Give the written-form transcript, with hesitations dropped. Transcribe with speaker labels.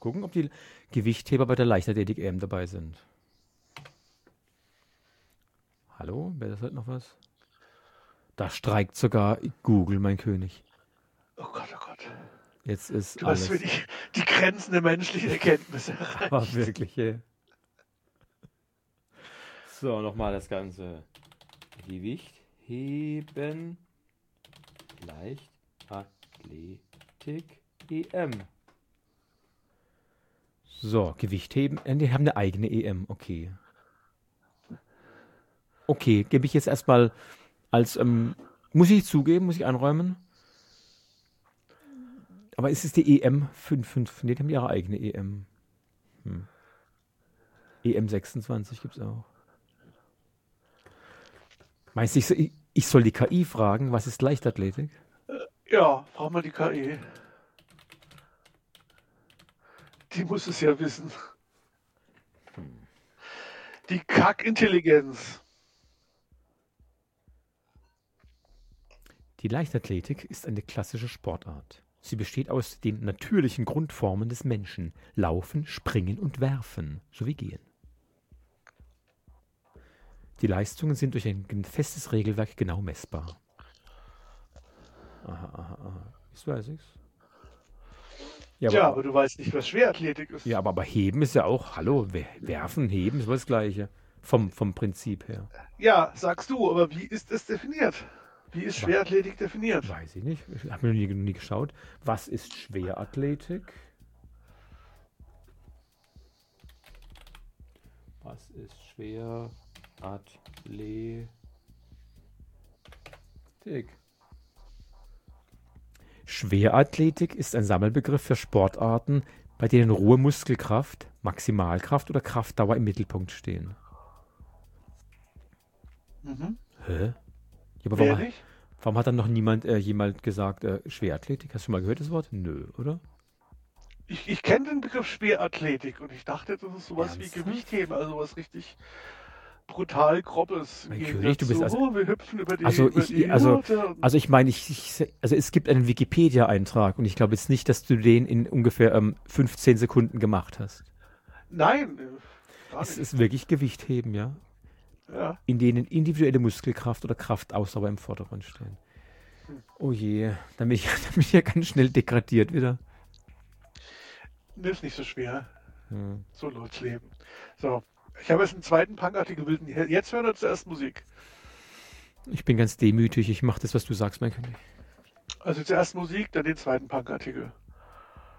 Speaker 1: gucken, ob die Gewichtheber bei der Leichtathletik EM dabei sind. Hallo, wäre das halt noch was? Da streikt sogar Google, mein König.
Speaker 2: Oh Gott, oh Gott.
Speaker 1: Jetzt ist
Speaker 2: Du hast
Speaker 1: alles.
Speaker 2: für die Grenzen der menschlichen Erkenntnis
Speaker 1: Aber
Speaker 2: erreicht.
Speaker 1: wirklich, ey. So, nochmal das Ganze. Gewicht heben. Leichtathletik EM. So, Gewicht heben. Die haben eine eigene EM, okay. Okay, gebe ich jetzt erstmal als, muss ich zugeben, muss ich einräumen. Aber ist es die EM 5? Nee, die haben ihre eigene EM. EM 26 gibt es auch. Meinst du, ich soll die KI fragen, was ist Leichtathletik?
Speaker 2: Ja, frag mal die KI. Die muss es ja wissen. Die Kackintelligenz.
Speaker 1: Die Leichtathletik ist eine klassische Sportart. Sie besteht aus den natürlichen Grundformen des Menschen: Laufen, Springen und Werfen sowie Gehen. Die Leistungen sind durch ein festes Regelwerk genau messbar. Aha. Jetzt weiß ich's.
Speaker 2: Ja, aber du weißt nicht, was Schwerathletik ist.
Speaker 1: Ja, aber Heben ist ja auch, hallo, Werfen, Heben ist das Gleiche. Vom Prinzip her.
Speaker 2: Ja, sagst du, aber wie ist es definiert? Wie ist Schwerathletik definiert?
Speaker 1: Weiß ich nicht. Ich habe mir nie geschaut. Was ist Schwerathletik? Was ist Schwerathletik? Schwerathletik ist ein Sammelbegriff für Sportarten, bei denen rohe Muskelkraft, Maximalkraft oder Kraftdauer im Mittelpunkt stehen.
Speaker 2: Mhm.
Speaker 1: Hä? Ja, aber
Speaker 2: Wer nicht?
Speaker 1: warum hat dann noch niemand jemand gesagt, Schwerathletik? Hast du mal gehört das Wort? Nö, oder?
Speaker 2: Ich kenne den Begriff Schwerathletik und ich dachte, das ist sowas
Speaker 1: Ernsthaft?
Speaker 2: wie Gewichtheben, also was richtig brutal Grobbes.
Speaker 1: Mein König, du bist
Speaker 2: wir hüpfen über die,
Speaker 1: Also
Speaker 2: über
Speaker 1: ich,
Speaker 2: die
Speaker 1: also,
Speaker 2: Hürde und-
Speaker 1: also ich meine, also es gibt einen Wikipedia-Eintrag und ich glaube jetzt nicht, dass du den in ungefähr 15 Sekunden gemacht hast.
Speaker 2: Nein, gar
Speaker 1: Es
Speaker 2: nicht.
Speaker 1: ist wirklich Gewichtheben, ja,
Speaker 2: Ja.
Speaker 1: in denen individuelle Muskelkraft oder Kraftausdauer im Vordergrund stehen. Oh je, dann bin ich ja ganz schnell degradiert wieder.
Speaker 2: Nimm es nicht so schwer.
Speaker 1: Hm.
Speaker 2: So läuft's Leben. So, ich habe jetzt einen zweiten Punkartikel. Jetzt hören wir zuerst Musik.
Speaker 1: Ich bin ganz demütig, ich mache das, was du sagst, mein König.
Speaker 2: Also zuerst Musik, dann den zweiten Punkartikel.